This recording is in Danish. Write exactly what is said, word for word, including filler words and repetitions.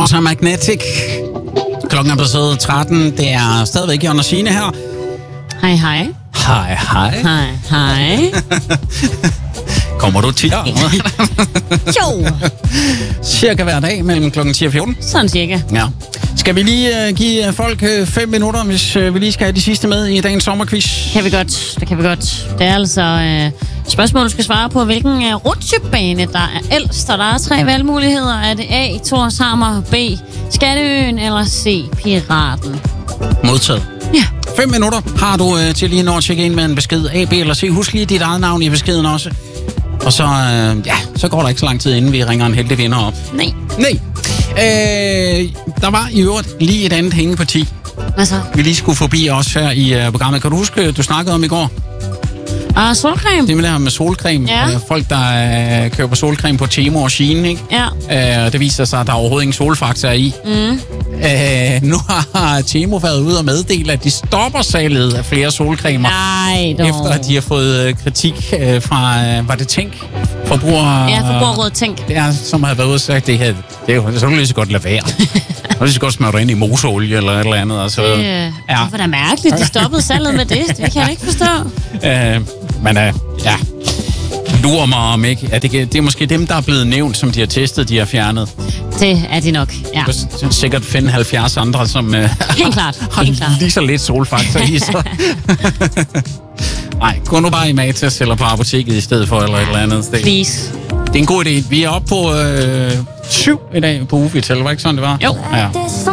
Også Magnetic. Klokken er blevet tretten. Det er stadigvæk Jørgen og Signe her. Hej, hej. Hej, hej. Hej, hej. Kommer du tit? Jo. Cirka hver dag mellem klokken ti og fjorten. Sådan cirka. Ja. Skal vi lige uh, give folk uh, fem minutter, hvis uh, vi lige skal have de sidste med i dagens sommerquiz? Kan vi godt. Det kan vi godt. Det er altså øh, spørgsmål, du skal svare på, hvilken øh, rutsjebane, der er ældst. Og der er tre valgmuligheder. Er det A, Thorshammer, B, Skatteøen eller C, Piraten? Modtaget. Ja. Fem minutter har du uh, til lige nå at tjekke ind med en besked. A, B eller C. Husk lige dit eget navn i beskeden også. Og så, øh, ja, så går der ikke så lang tid, inden vi ringer en heldig vinder op. Nej. Nej. Øh, der var i øvrigt lige et andet hængeparti. Hvad så? Vi lige skulle forbi os her i uh, programmet. Kan du huske, du snakkede om i går? Ah, solcreme. Det med det her med solcreme. Ja. Uh, folk, der uh, køber solcreme på Temo og Shein, ikke? Ja. Uh, det viser sig, at der overhovedet ingen solfaktor er i. Mm. Uh, nu har Temo været ude og meddele, at de stopper salget af flere solcremer. Nej, dog. Efter at de har fået uh, kritik uh, fra, uh, var det Tænk? Forbruger... Ja, Forbrugerrådet Tænk. Det er, som har været ude og sagt, det her, det er jo, så kan du lige så godt lade være. Så kan du lige så godt smøre dig ind i moseolie eller et eller andet. Og så, Det, ja. det var da mærkeligt, de stoppede salget med det. Det kan jeg ikke forstå. Uh, men uh, ja, lurer mig om ikke. Ja, det, det er måske dem, der er blevet nævnt, som de har testet, de har fjernet. Det er de nok, ja. Du kan sikkert finde halvfjerds andre, som uh, Helt klart, har helt klart. lige så lidt solfaktor i sig. Nej, gå nu bare i Matas eller på apoteket i stedet for, eller et eller andet sted. Please. Det er en god idé. Vi er oppe på øh, syv i dag på Ufit, eller var ikke sådan, det var? Jo. Ja.